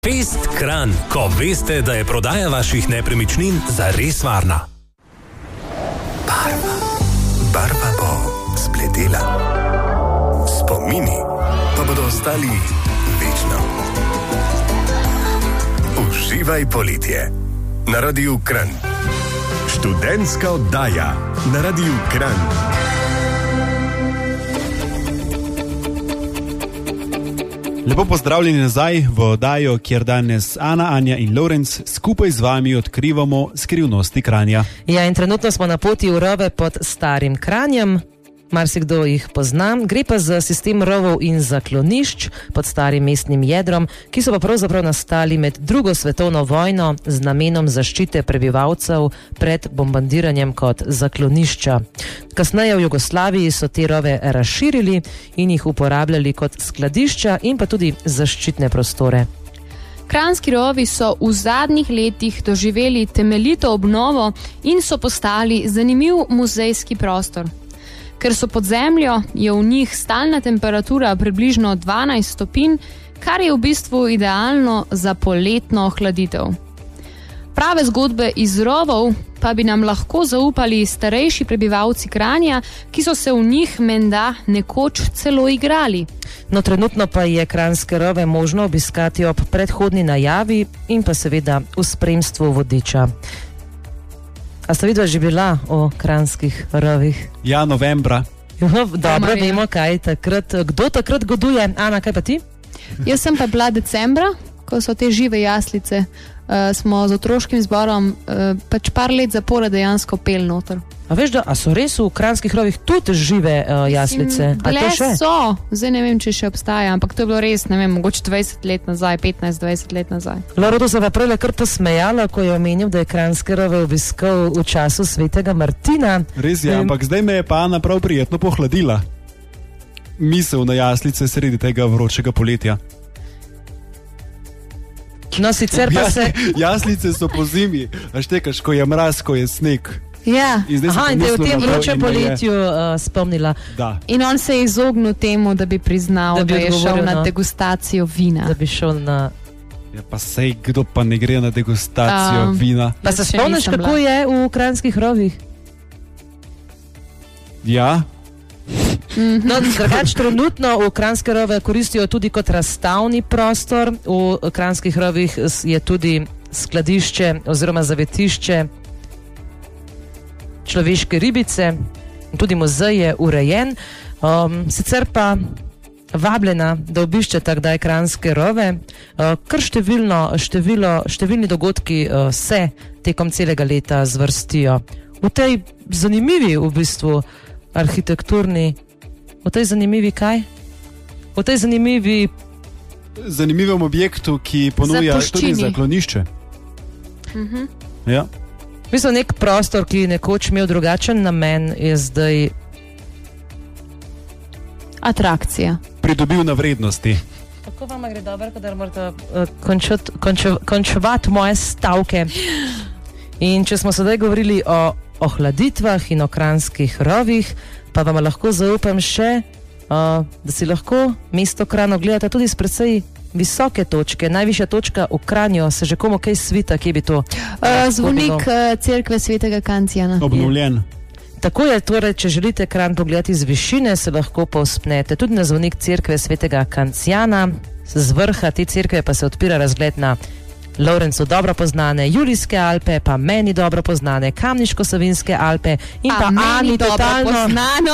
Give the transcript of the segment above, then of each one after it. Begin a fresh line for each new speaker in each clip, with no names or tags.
Fest Kranj, ko veste, da je prodaja vaših nepremičnin zares varna.
Barva bo spletela. Spomini pa bodo ostali večno. Uživaj poletje na Radiu Kranj. Študentska oddaja na Radiu Kranj.
Lepo pozdravljeni nazaj v oddajo, kjer danes Ana, Anja in Lorenz skupaj z vami odkrivamo skrivnosti Kranja.
Ja, in trenutno smo na poti v rove pod Starim Kranjem. Marsikdo jih pozna. Gre pa za sistem rovov in zaklonišč pod starim mestnim jedrom, ki so pa pravzaprav nastali med drugo svetovno vojno z namenom zaščite prebivalcev pred bombardiranjem kot zaklonišča. Kasneje v Jugoslaviji so te rove razširili in jih uporabljali kot skladišča in pa tudi zaščitne prostore.
Kranjski rovi so v zadnjih letih doživeli temeljito obnovo in so postali zanimiv muzejski prostor. Ker so pod zemljo, je v njih stalna temperatura približno 12 stopinj, kar je v bistvu idealno za poletno ohladitev. Prave zgodbe iz rovov pa bi nam lahko zaupali starejši prebivalci Kranja, ki so se v njih menda nekoč celo igrali.
No, trenutno pa je kranjske rove možno obiskati ob predhodni najavi in pa seveda v spremstvu vodiča. A ste vidva že bila o kranjskih rovih?
Ja, novembra.
Dobro, vemo, kaj takrat, kdo takrat goduje. Ana, kaj pa ti?
Jaz sem pa bila decembra, ko so te žive jaslice. Smo z otroškim zborom pač par let zapored dejansko pel noter.
A veš, da so res v kranjskih rovih tudi žive jaslice?
Bile so, zdaj ne vem, če še obstaja, ampak to je bilo res, ne vem, mogoče 20 let nazaj, 15-20 let nazaj.
Lorodo se pa prele kar posmejala, ko je omenil, da je kranjske rove obiskal v času svetega Martina.
Res je, ampak zdaj me je pa Ana prav prijetno pohladila. Misel na jaslice sredi tega vročega poletja.
No, sicer pa se...
Jaslice so po zimi, a štekaš, ko je mraz, ko je sneg.
Ja.
In da je v tem vročem poletju spomnila.
Da.
In on se je izognil temu, da bi priznal, da je šel na degustacijo vina.
Da bi šel na...
Ja, pa sej, kdo pa ne gre na degustacijo vina.
Pa se spomniš, kako je v kranjskih rovih?
Ja.
No, drugače trenutno v kranjske rove koristijo tudi kot razstavni prostor. V kranjskih rovih je tudi skladišče oziroma zavetišče človeške ribice, tudi muzej je urejen. Sicer pa vabljena, da obiščete kdaj kranjske rove, kar številni dogodki se tekom celega leta zvrstijo. V tej zanimivi v bistvu arhitekturni, v tej zanimivi kaj? V tej
zanimivem objektu, ki ponuja tudi zaklonišče. Ja.
Mislim, nek prostor, ki je nekoč imel drugačen namen, je zdaj
atrakcija.
Pridobil na vrednosti.
Tako vam gre dobro, da morate končevati moje stavke. In če smo sedaj govorili o ohladitvah in o kranjskih rovih, pa vam lahko zaupam še, da si lahko mesto Kranj ogledate tudi s precej visoke točke. Najvišja točka v Kranju, se že komu kaj svita, kje bi to?
Zvonik cerkve svetega Kancijana.
Obnovljen.
Tako je, torej, če želite Kranj pogledati z višine, se lahko povzpnete tudi na zvonik cerkve svetega Kancijana. Z vrha te cerkve pa se odpira razgled na Lorencu dobro poznane Julijske Alpe, pa meni dobro poznane Kamniško-Savinjske Alpe in pa Ani totalno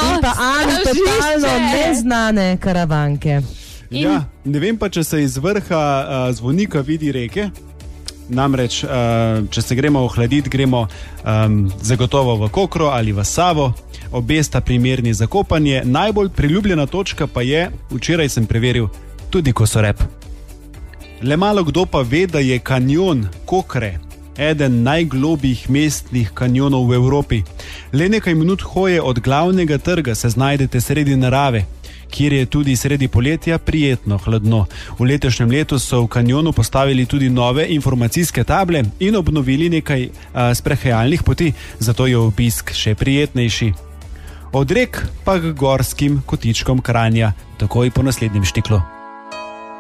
neznane Karavanke.
Ja, ne vem pa, če se iz vrha zvonika vidi reke. Namreč, če se gremo ohladiti, gremo zagotovo v Kokro ali v Savo. Obe sta primerni za kopanje. Najbolj priljubljena točka pa je, včeraj sem preveril, tudi Kosorep. Le malo kdo pa ve, da je kanjon Kokre eden najglobjih mestnih kanjonov v Evropi. Le nekaj minut hoje od glavnega trga se znajdete sredi narave, kjer je tudi sredi poletja prijetno hladno. V letošnjem letu so v kanjonu postavili tudi nove informacijske table in obnovili nekaj sprehajalnih poti, zato je obisk še prijetnejši. Od rek pa k gorskim kotičkom Kranja, takoj po naslednjem štiklu.